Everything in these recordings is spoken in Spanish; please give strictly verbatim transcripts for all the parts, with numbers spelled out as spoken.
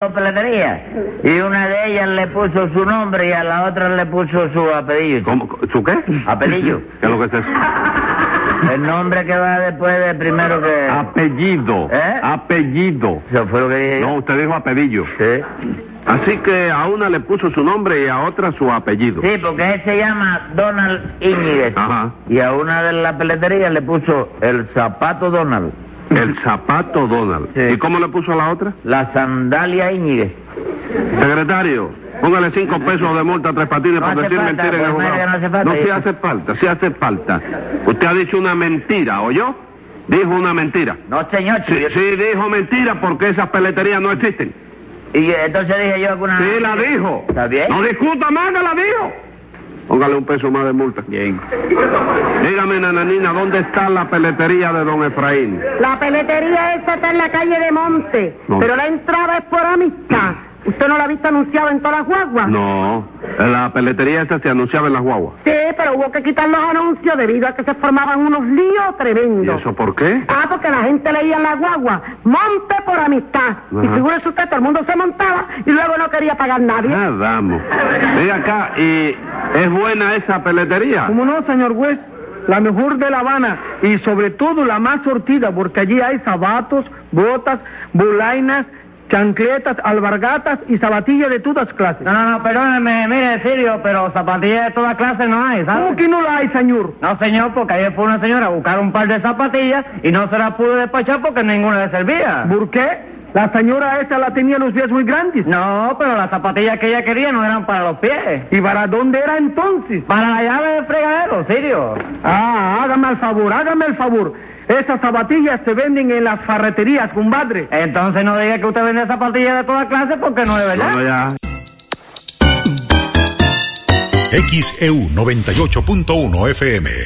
peletería, y una de ellas le puso su nombre y a la otra le puso su apellido. ¿Cómo? ¿Su qué? Apellido. ¿Qué es lo que es eso? El nombre que va después de primero que... Apellido. ¿Eh? Apellido. ¿Eso fue lo que dije yo? No, usted dijo apellido. Sí. Así que a una le puso su nombre y a otra su apellido. Sí, porque él se llama Donald Íñiguez. Ajá. Y a una de las peleterías le puso el zapato Donald. El zapato Donald. Sí. ¿Y cómo le puso a la otra? La sandalia Íñiguez. Secretario, póngale cinco pesos de multa a Tres Patines No por hace decir falta, mentira en el pues, juzgado. mira que no hace falta. No, sí hace falta, sí hace falta. Usted ha dicho una mentira, ¿oyó? Dijo una mentira. No, señor. Sí, yo- sí dijo mentira porque esas peleterías no existen. Y entonces dije yo alguna... Sí la dijo. ¿Está bien? No discuta más que la dijo. Póngale un peso más de multa. Bien. Dígame, nananina, ¿dónde está la peletería de don Efraín? La peletería esa está en la calle de Monte, No. pero la entrada es por amistad. ¿Usted no la ha visto anunciada en todas las guaguas? No, la peletería esa se anunciaba en las guaguas. Sí, pero hubo que quitar los anuncios debido a que se formaban unos líos ¿Y tremendos. eso por qué? Ah, porque la gente leía en la guagua, monte por amistad. Ajá. Y figúrese usted, todo el mundo se montaba y luego no quería pagar nadie. Ah, vamos. Venga acá, ¿y es buena esa peletería? ¿Cómo no, señor juez? La mejor de La Habana y sobre todo la más surtida, porque allí hay zapatos, botas, bolainas, chancletas, albargatas y zapatillas de todas clases. No, no, no, perdóneme, mire, Sirio, pero zapatillas de toda clase no hay, ¿sabes? ¿Cómo que no la hay, señor? No, señor, porque ayer fue una señora a buscar un par de zapatillas y no se las pudo despachar porque ninguna le servía. ¿Por qué? La señora esa la tenía los pies muy grandes. No, pero las zapatillas que ella quería no eran para los pies. ¿Y para dónde era entonces? Para la llave del fregadero, Sirio. Ah, hágame el favor, hágame el favor. Esas zapatillas se venden en las ferreterías, compadre. Entonces no diga que usted vende zapatillas de toda clase porque no es verdad. No, ya. X E U noventa y ocho punto uno F M.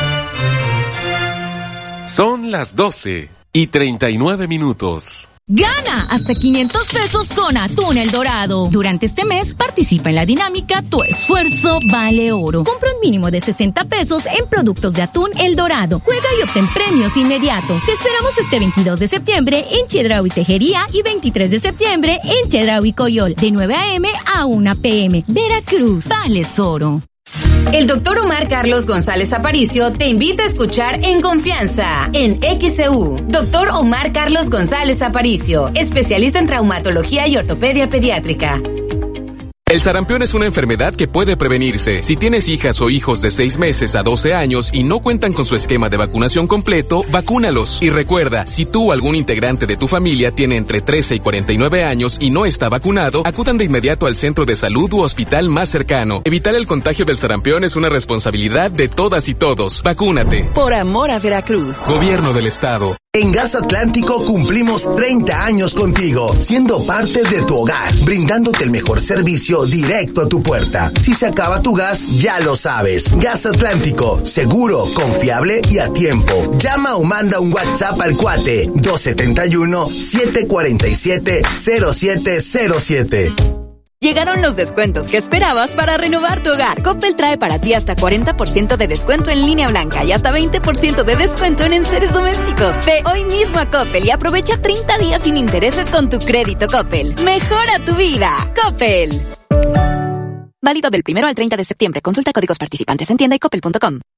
Son las doce y treinta y nueve minutos. Gana hasta quinientos pesos con Atún El Dorado. Durante este mes participa en la dinámica Tu Esfuerzo Vale Oro. Compra un mínimo de sesenta pesos en productos de Atún El Dorado. Juega y obtén premios inmediatos. Te esperamos este veintidós de septiembre en Chedraui Tejería y veintitrés de septiembre en Chedraui Coyol de nueve a eme a una pe eme. Veracruz, Sales Oro. El doctor Omar Carlos González Aparicio te invita a escuchar En Confianza, en X E U. doctor Omar Carlos González Aparicio, especialista en traumatología y ortopedia pediátrica. El sarampión es una enfermedad que puede prevenirse. Si tienes hijas o hijos de seis meses a doce años y no cuentan con su esquema de vacunación completo, vacúnalos. Y recuerda, si tú o algún integrante de tu familia tiene entre trece y cuarenta y nueve años y no está vacunado, acudan de inmediato al centro de salud u hospital más cercano. Evitar el contagio del sarampión es una responsabilidad de todas y todos. Vacúnate. Por amor a Veracruz. Gobierno del Estado. En Gas Atlántico cumplimos treinta años contigo, siendo parte de tu hogar, brindándote el mejor servicio directo a tu puerta. Si se acaba tu gas, ya lo sabes. Gas Atlántico, seguro, confiable y a tiempo. Llama o manda un WhatsApp al cuate dos siete uno, siete cuatro siete, cero siete cero siete. Llegaron los descuentos que esperabas para renovar tu hogar. Coppel trae para ti hasta cuarenta por ciento de descuento en línea blanca y hasta veinte por ciento de descuento en enseres domésticos. Ve hoy mismo a Coppel y aprovecha treinta días sin intereses con tu crédito Coppel. Mejora tu vida. Coppel. Válido del primero al treinta de septiembre. Consulta códigos participantes en tienda y coppel punto com.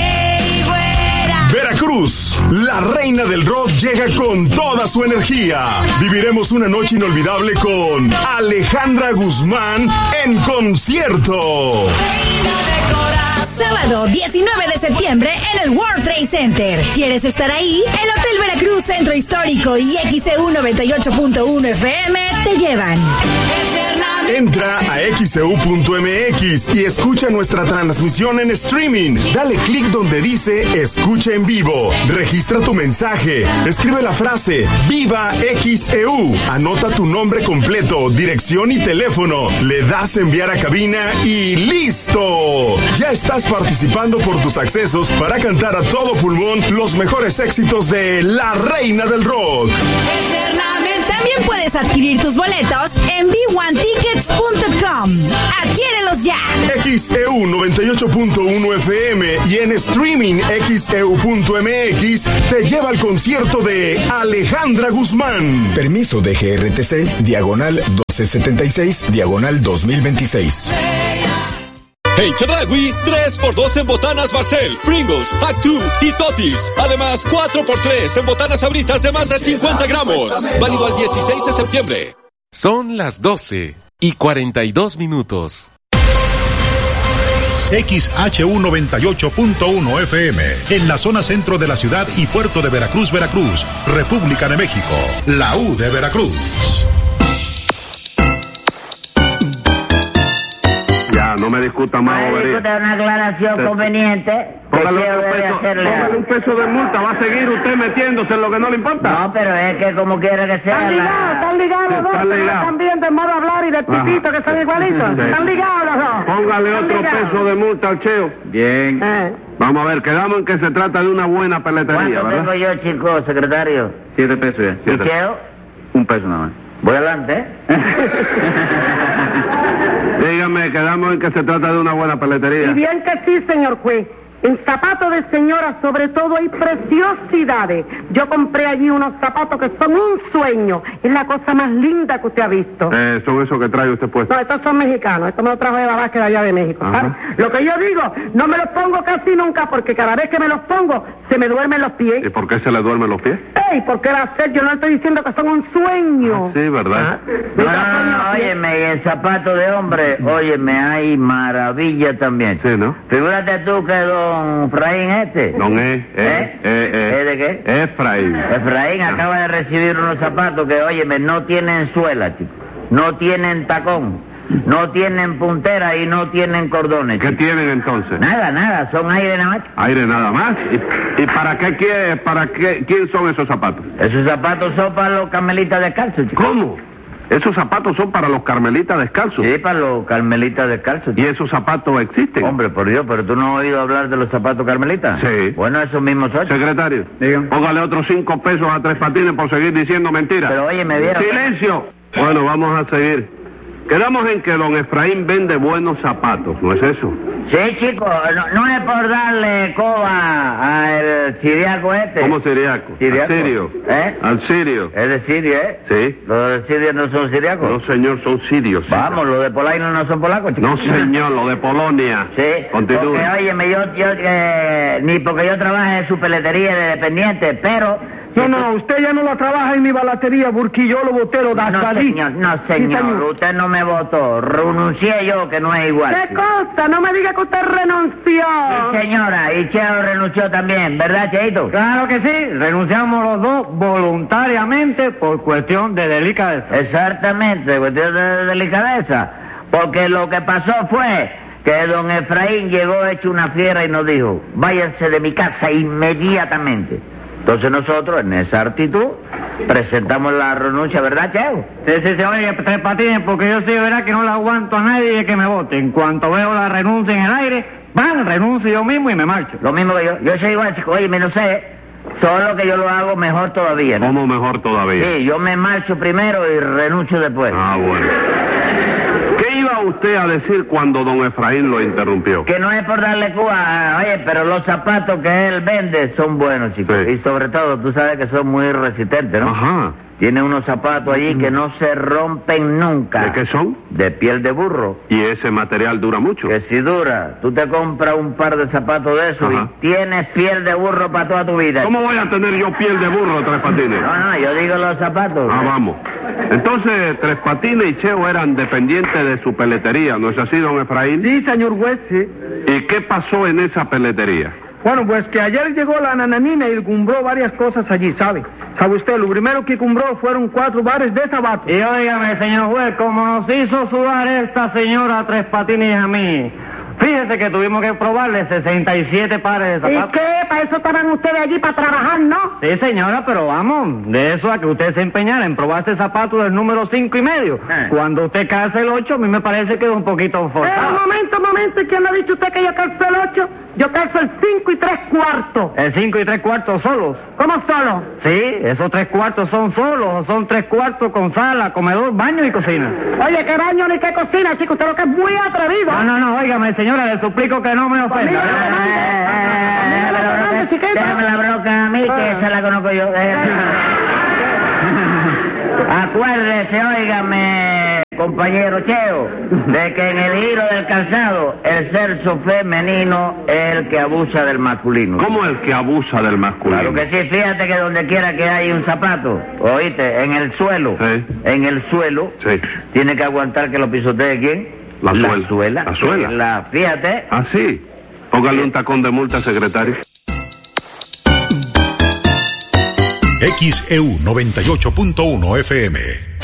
Veracruz, la reina del rock llega con toda su energía. Viviremos una noche inolvidable con Alejandra Guzmán en concierto. Sábado diecinueve de septiembre en el World Trade Center. ¿Quieres estar ahí? El Hotel Veracruz Centro Histórico y X E U noventa y ocho punto uno F M te llevan. Entra a X E U punto eme equis y escucha nuestra transmisión en streaming. Dale clic donde dice Escucha en vivo. Registra tu mensaje. Escribe la frase Viva X E U. Anota tu nombre completo, dirección y teléfono. Le das enviar a cabina y ¡listo! Ya estás participando por tus accesos para cantar a todo pulmón los mejores éxitos de la reina del rock. También puedes adquirir tus boletos en B uno tickets punto com. ¡Adquiérelos ya! X E U noventa y ocho ocho punto uno F M y en streaming X E U punto M X te lleva al concierto de Alejandra Guzmán. Permiso de G R T C, diagonal doce setenta y seis, diagonal dos mil veintiséis. En Chedraui, tres por dos en botanas Barcel, Pringles, Actu y Totis. Además, cuatro por tres en botanas Sabritas de más de cincuenta gramos. Válido al dieciséis de septiembre. Son las doce y cuarenta y dos minutos. X H U noventa y ocho punto uno F M, en la zona centro de la ciudad y puerto de Veracruz, Veracruz, República de México, la U de Veracruz. Ya, no me discuta más, Ay, bobería. discuta una aclaración Sí. conveniente. Póngale que otro debe peso, hacerle póngale a- un peso de multa, va a seguir usted metiéndose en lo que no le importa. No, pero es que como quiera que sea Están ligados, la... están ligados los dos, Están pero ligados. también de modo de hablar y de tipito que son igualitos. Sí. Están ligados los dos. Póngale Están otro ligados. peso de multa al Cheo. Bien. Eh. Vamos a ver, quedamos en que se trata de una buena peletería, ¿Cuánto tengo ¿verdad? yo, chico, secretario? Siete pesos ya. ¿Y Cheo? Un peso nada más. Voy adelante, ¿eh? Dígame, quedamos en que se trata de una buena peletería. Y bien que sí, señor juez. En zapatos de señora, sobre todo, hay preciosidades. Yo compré allí unos zapatos que son un sueño. Es la cosa más linda que usted ha visto. Eh, son esos que trae usted puesto. No, estos son mexicanos. Esto me lo trajo de Babasque de allá de México. Ajá. ¿Sabe? Lo que yo digo, no me los pongo casi nunca porque cada vez que me los pongo, se me duermen los pies. ¿Y por qué se le duermen los pies? ¡Ey! ¿Por qué va a ser? Yo no estoy diciendo que son un sueño. Sí, ¿verdad? No, no, no, óyeme, y el zapato de hombre, óyeme, hay maravilla también. Sí, ¿no? Figúrate tú que don Efraín este. Don E, eh, ¿Eh? eh, eh. ¿Eh de qué? Efraín. Efraín acaba de recibir unos zapatos que, óyeme, no tienen suela, chico. No tienen tacón, no tienen puntera y no tienen cordones. ¿Qué chico. tienen entonces? Nada, nada, son aire nada más. Aire nada más. ¿Y, y para qué quiere, para qué, quién son esos zapatos? Esos zapatos son para los carmelitas descalzos, chico. ¿Cómo? Esos zapatos son para los carmelitas descalzos. Sí, para los carmelitas descalzos. ¿Y esos zapatos existen? Hombre, por Dios, pero tú no has oído hablar de los zapatos carmelitas. Sí. Bueno, esos mismos son. Secretario, Dígame. póngale otros cinco pesos a Tres Patines por seguir diciendo mentiras. Pero oye, me vieron. ¡Silencio! Bueno, vamos a seguir. Quedamos en que don Efraín vende buenos zapatos, ¿no es eso? Sí, chico, no, no es por darle coba al siriaco este. ¿Cómo siriaco? ¿Siriaco? ¿Al sirio? ¿Eh? ¿Al sirio? Es de Siria, ¿eh? Sí. ¿Los de Siria no son siriacos? No, señor, son sirios. sí. Vamos, los de Polaino no son polacos, chico. No, señor, lo de Polonia. Sí, Continúe. porque, óyeme, yo, yo eh, ni porque yo trabaje en su peletería de dependiente, pero... No, no, usted ya no la trabaja en mi balatería, Burquillolo Botero, da No, salí. señor, no, Sí, señor, usted no me votó, renuncié yo, que no es igual. ¿Qué cosa? No me diga que usted renunció. Sí, señora, y Cheo renunció también, ¿verdad, Cheito? Claro que sí, renunciamos los dos voluntariamente por cuestión de delicadeza. Exactamente, cuestión de delicadeza. Porque lo que pasó fue que don Efraín llegó hecho una fiera y nos dijo, váyanse de mi casa inmediatamente. Entonces nosotros, en esa actitud, presentamos la renuncia, ¿verdad, Cheo? Sí, sí, sí, oye, Tres Patines, porque yo sí, verá que no le aguanto a nadie que me vote. En cuanto veo la renuncia en el aire, ¡pam!, renuncio yo mismo y me marcho. Lo mismo que yo. Yo soy igual, chico. Oye, me no sé, solo que yo lo hago mejor todavía, ¿no? ¿Cómo mejor todavía? Sí, yo me marcho primero y renuncio después. Ah, bueno. ¿Qué iba usted a decir cuando don Efraín lo interrumpió? Que no es por darle cuba, oye, pero los zapatos que él vende son buenos, chicos. Sí. Y sobre todo, tú sabes que son muy resistentes, ¿no? Ajá. Tiene unos zapatos allí que no se rompen nunca. ¿De qué son? De piel de burro. ¿Y ese material dura mucho? Que si dura, tú te compras un par de zapatos de esos Ajá. y tienes piel de burro para toda tu vida. ¿Cómo voy a tener yo piel de burro, Tres Patines? No, no, yo digo los zapatos. Ah, vamos. Entonces, Tres Patines y Cheo eran dependientes de su peletería, ¿no es así, don Efraín? Sí, señor juez, sí. ¿Y qué pasó en esa peletería? Bueno, pues que ayer llegó la nananina y cumbró varias cosas allí, ¿sabe? ¿Sabe usted? Lo primero que cumbró fueron cuatro bares de zapatos. Y óigame, señor juez, como nos hizo sudar esta señora Tres Patines a mí, fíjese que tuvimos que probarle sesenta y siete pares de ¿Y zapatos. qué? ¿Para eso estaban ustedes allí para trabajar, no? Sí, señora, pero vamos, de eso a que usted se empeñara en probarse zapatos del número cinco y medio. Eh. Cuando usted calza el ocho, a mí me parece que es un poquito Eh, un forzado. momento, un momento. ¿Y quién le ha dicho usted que yo calzo el ocho? Yo calzo el cinco y tres cuartos. El cinco y tres cuartos solos. ¿Cómo solo? Sí, esos tres cuartos son solos, son tres cuartos con sala, comedor, baño y cocina. Oye, qué baño ni qué cocina, chico. Usted lo que es muy atrevido. No, no, no, óigame, señor señora, le suplico que no me ofenda. Déjame la bronca a mí, que esa la conozco yo. Acuérdese, óigame, compañero Cheo, de que en el giro del calzado el sexo femenino es el que abusa del masculino. ¿Cómo el que abusa del masculino? Claro que sí, fíjate que donde quiera que hay un zapato, oíste, en el suelo, sí. en el suelo, sí. tiene que aguantar que lo pisotee ¿quién? La suela. La suela. La suela. La, fíjate. Ah, sí. Póngale un tacón de multa, secretario. X E U noventa y ocho punto uno F M.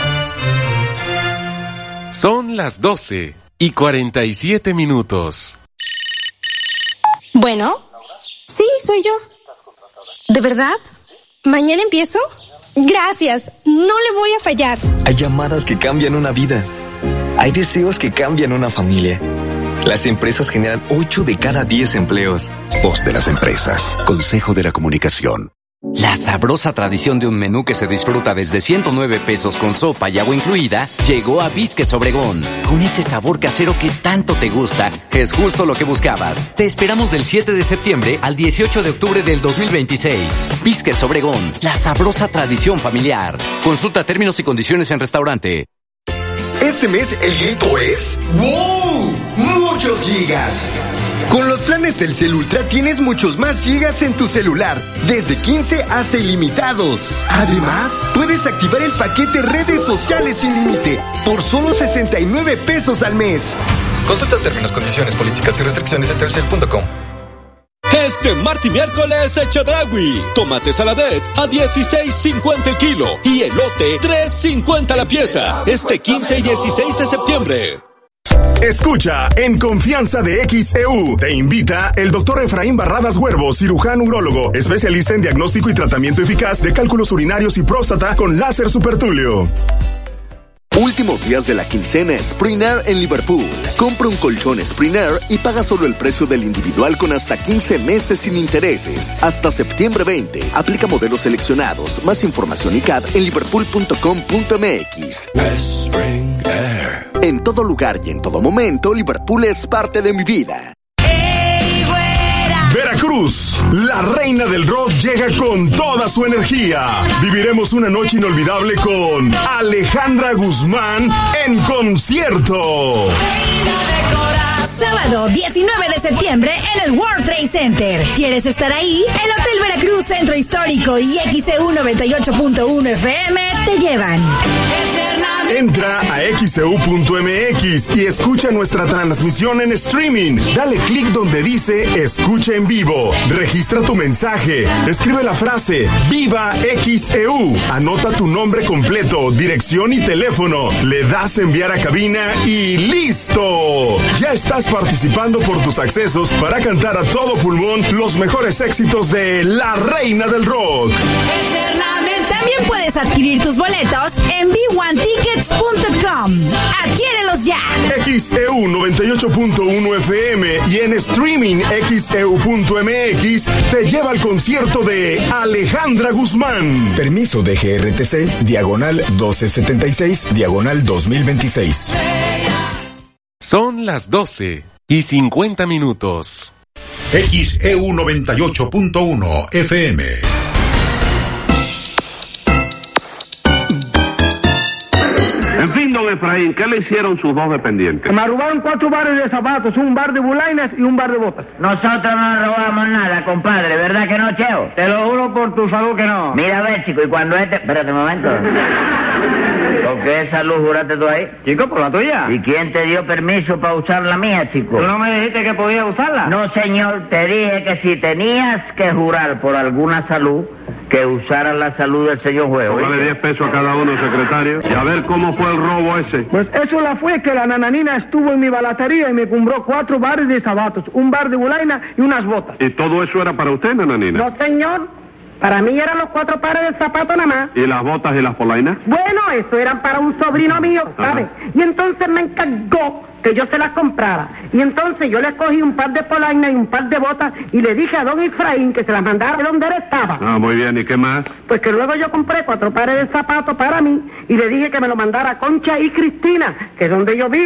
Son las doce y cuarenta y siete minutos. Bueno, sí, soy yo. ¿De verdad? ¿Mañana empiezo? Gracias, no le voy a fallar. Hay llamadas que cambian una vida. Hay deseos que cambian una familia. Las empresas generan ocho de cada diez empleos. Voz de las empresas. Consejo de la Comunicación. La sabrosa tradición de un menú que se disfruta desde ciento nueve pesos con sopa y agua incluida llegó a Biscuits Obregón. Con ese sabor casero que tanto te gusta, es justo lo que buscabas. Te esperamos del siete de septiembre al dieciocho de octubre del dos mil veintiséis. Biscuits Obregón, la sabrosa tradición familiar. Consulta términos y condiciones en restaurante. Este mes el grito es ¡wow! ¡Muchos gigas! Con los planes Telcel Ultra tienes muchos más gigas en tu celular, desde quince hasta ilimitados. Además, puedes activar el paquete redes sociales sin límite por solo sesenta y nueve pesos al mes. Consulta términos, condiciones, políticas y restricciones en telcel punto com. Este martes y miércoles Chedraui. Tomate saladet a dieciséis cincuenta el kilo y elote tres cincuenta la pieza. Este quince y dieciséis de septiembre. Escucha En Confianza de X E U. Te invita el doctor Efraín Barradas Huervo, cirujano urólogo, especialista en diagnóstico y tratamiento eficaz de cálculos urinarios y próstata con láser supertulio. Últimos días de la quincena Sprint en Liverpool. Compra un colchón Sprint y paga solo el precio del individual con hasta quince meses sin intereses. Hasta septiembre veinte. Aplica modelos seleccionados. Más información y C A D en liverpool punto com punto m x. Spring Air. En todo lugar y en todo momento, Liverpool es parte de mi vida. Veracruz, la reina del rock llega con toda su energía. Viviremos una noche inolvidable con Alejandra Guzmán en concierto. Sábado diecinueve de septiembre en el World Trade Center. ¿Quieres estar ahí? El Hotel Veracruz Centro Histórico y X E U noventa y ocho punto uno F M te llevan. Entra a X E U punto m x y escucha nuestra transmisión en streaming. Dale clic donde dice Escucha en vivo. Registra tu mensaje. Escribe la frase Viva X E U. Anota tu nombre completo, dirección y teléfono. Le das enviar a cabina y ¡listo! Ya estás participando por tus accesos para cantar a todo pulmón los mejores éxitos de la reina del rock. También puedes adquirir tus boletos en b one tickets punto com. ¡Adquiérelos ya! X E U noventa y ocho punto uno F M y en streaming X E U punto m x te lleva al concierto de Alejandra Guzmán. Permiso de G R T C, diagonal doce setenta y seis, diagonal dos mil veintiséis. Son las doce y cincuenta minutos. X E U noventa y ocho punto uno F M. En fin, don Efraín, ¿qué le hicieron sus dos dependientes? Me robaron cuatro bares de zapatos, un bar de bulainas y un bar de botas. Nosotros no robamos nada, compadre, ¿verdad que no, Cheo? Te lo juro por tu salud que no. Mira, a ver, chico, y cuando este... Espérate un momento. ¿Por qué salud juraste tú ahí? Chico, por la tuya. ¿Y quién te dio permiso para usar la mía, chico? ¿Tú no me dijiste que podía usarla? No, señor, te dije que si tenías que jurar por alguna salud, que usaras la salud del señor juez. Póngale diez pesos a cada uno, secretario, y a ver cómo fue el robo ese. Pues eso la fue que la nananina estuvo en mi balatería y me compró cuatro bares de zapatos, un bar de bulaina y unas botas. ¿Y todo eso era para usted, nananina? No, señor. Para mí eran los cuatro pares de zapatos nada más. ¿Y las botas y las polainas? Bueno, eso eran para un sobrino mío, ¿sabes? Y entonces me encargó que yo se las comprara. Y entonces yo le cogí un par de polainas y un par de botas y le dije a don Efraín que se las mandara de donde él estaba. Ah, muy bien. ¿Y qué más? Pues que luego yo compré cuatro pares de zapatos para mí y le dije que me lo mandara a Concha y Cristina, que es donde yo vivo.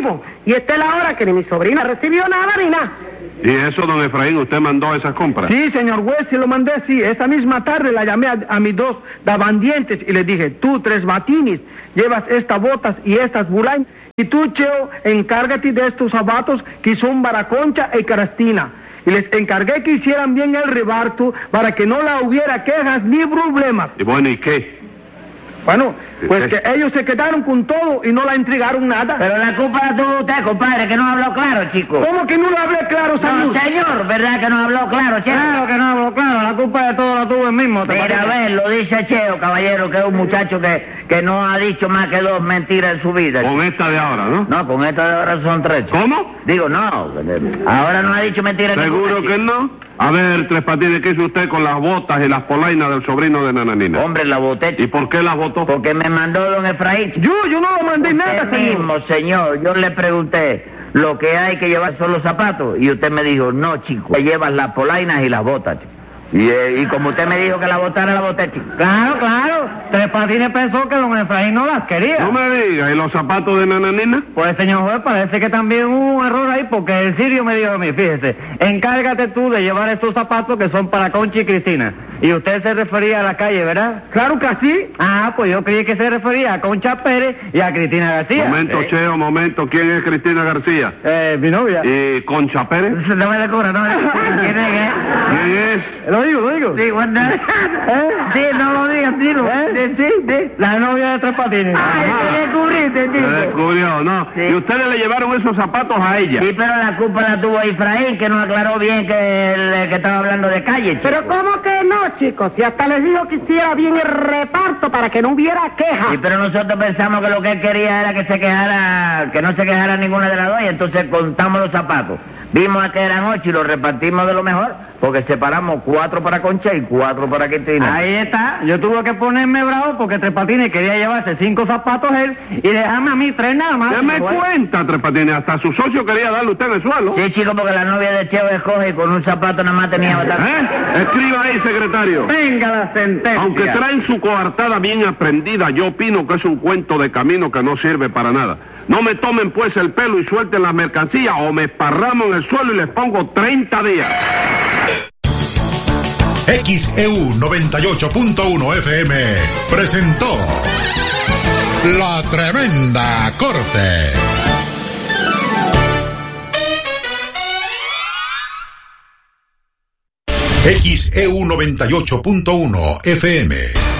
Y esta es la hora que ni mi sobrina recibió nada ni nada. ¿Y eso, don Efraín, usted mandó esas compras? Sí, señor juez, sí lo mandé, sí. Esa misma tarde la llamé a, a mis dos dabandientes y les dije, tú, Tres Patines, llevas estas botas y estas bulainas. Y tú, Cheo, encárgate de estos zapatos que son para Concha y Cristina. Y les encargué que hicieran bien el reparto para que no la hubiera quejas ni problemas. Y bueno, ¿y qué? Bueno, pues que ellos se quedaron con todo y no la entregaron nada. Pero la culpa la tuvo usted, compadre, que no habló claro, chico. ¿Cómo que no lo hablé claro, señor? No, señor, ¿verdad que no habló claro, Cheo? Claro que no habló claro, la culpa de todo la tuvo el mismo. Mira, a ver, lo dice Cheo, caballero, que es un muchacho que, que no ha dicho más que dos mentiras en su vida. Con esta de ahora, ¿no? No, con esta de ahora son tres. ¿Cómo? Digo, no, ahora no ha dicho mentiras. ¿Seguro que no? A ver, Tres Patines, ¿qué hizo usted con las botas y las polainas del sobrino de Nananina? Hombre, la boté. ¿Y por qué las botó? Porque me mandó don Efraín. Yo, yo no lo mandé usted nada, señor. mismo, señor. Yo le pregunté, lo que hay que llevar son los zapatos. Y usted me dijo, no, chico, te llevas las polainas y las botas, chico. Y, eh, y como usted me dijo que la botara, la boté, chico. Claro, claro. Tres Patines pensó que don Efraín no las quería. No me diga, ¿y los zapatos de Nananina? Pues, señor juez, parece que también hubo un error ahí, porque el sirio me dijo a mí, fíjese, encárgate tú de llevar estos zapatos que son para Concha y Cristina. Y usted se refería a la calle, ¿verdad? Claro que sí. Ah, pues yo creí que se refería a Concha Pérez y a Cristina García. Momento, ¿Eh? Cheo, momento. ¿Quién es Cristina García? Eh, mi novia. ¿Y Concha Pérez? No me descubra, no me descubra. ¿Quién es? ¿Eh? ¿Quién es? Lo digo, lo digo. Sí, cuando... ¿Eh? Sí, no lo digas, dilo. ¿Eh? Sí, sí. La novia de Tres Patines. Ay, te descubriste, tío. Se descubrió, ¿no? Sí. Y ustedes le llevaron esos zapatos a ella. Sí, pero la culpa la tuvo Efraín, que no aclaró bien que, el, que estaba hablando de calle, chico. Pero ¿cómo que no, chicos? Si hasta les dijo que hiciera bien el reparto para que no hubiera quejas. Sí, pero nosotros pensamos que lo que él quería era que se quejara, que no se quejara ninguna de las dos, y entonces contamos los zapatos. Vimos que eran ocho y los repartimos de lo mejor, porque separamos cuatro para Concha y cuatro para Cristina. Ahí está. Yo tuve que ponerme bravo porque Tres Patines quería llevarse cinco zapatos él y dejarme a mí tres nada más. Deme cuenta, Tres Patines, hasta su socio quería darle usted en el suelo. Sí, chico, porque la novia de Cheo escoge y con un zapato nada más tenía bastante. ¿Eh? Escriba ahí, secretario. Venga la sentencia. Aunque traen su coartada bien aprendida, yo opino que es un cuento de camino que no sirve para nada. No me tomen pues el pelo y suelten las mercancías o me esparramo en el suelo y les pongo treinta días. X E U noventa y ocho punto uno F M presentó La Tremenda Corte. X E U noventa y ocho punto uno F M